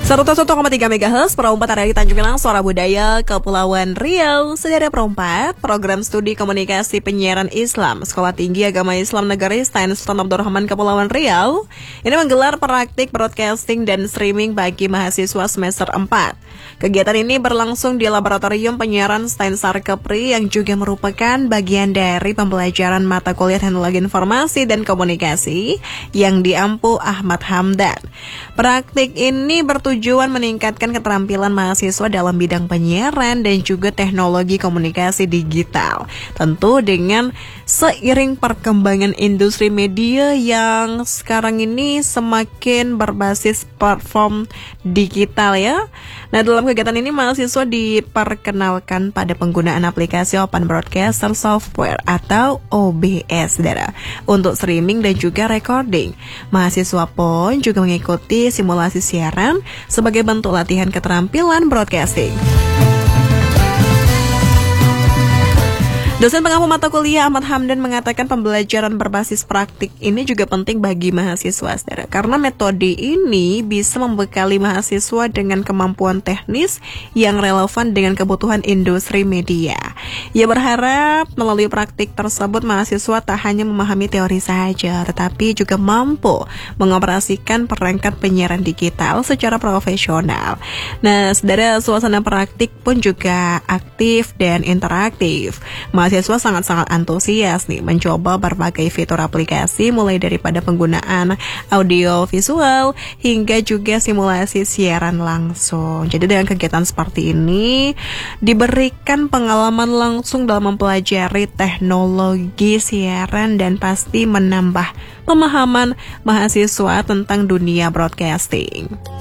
101,3 MHz Perompat dari Tanjung Pinang, Suara Budaya, Kepulauan Riau. Saudara Perompat, program studi komunikasi penyiaran Islam Sekolah Tinggi Agama Islam Negeri Sains Sultan Abdurrahman Kepulauan Riau ini menggelar praktik broadcasting dan streaming bagi mahasiswa semester 4. Kegiatan ini berlangsung di Laboratorium Penyiaran Steinsar Kepri yang juga merupakan bagian dari pembelajaran mata kuliah Teknologi Informasi dan Komunikasi yang diampu Ahmad Hamdan. Praktik ini bertujuan meningkatkan keterampilan mahasiswa dalam bidang penyiaran dan juga teknologi komunikasi digital. Tentu dengan seiring perkembangan industri media yang sekarang ini semakin berbasis platform digital ya. Nah, dalam kegiatan ini mahasiswa diperkenalkan pada penggunaan aplikasi Open Broadcaster Software atau OBS, saudara, untuk streaming dan juga recording. Mahasiswa pun juga mengikuti simulasi siaran sebagai bentuk latihan keterampilan broadcasting. Dosen pengampu mata kuliah Ahmad Hamdan mengatakan pembelajaran berbasis praktik ini juga penting bagi mahasiswa, saudara, karena metode ini bisa membekali mahasiswa dengan kemampuan teknis yang relevan dengan kebutuhan industri media. Ia berharap melalui praktik tersebut mahasiswa tak hanya memahami teori saja, tetapi juga mampu mengoperasikan perangkat penyiaran digital secara profesional. Nah, saudara, suasana praktik pun juga aktif dan interaktif. Mahasiswa sangat-sangat antusias nih mencoba berbagai fitur aplikasi mulai daripada penggunaan audio visual hingga juga simulasi siaran langsung. Jadi dengan kegiatan seperti ini diberikan pengalaman langsung dalam mempelajari teknologi siaran dan pasti menambah pemahaman mahasiswa tentang dunia broadcasting.